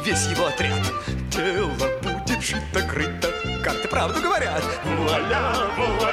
весь его отряд. Дело будет шито-крыто, карты правду говорят. Вуаля, вуаля.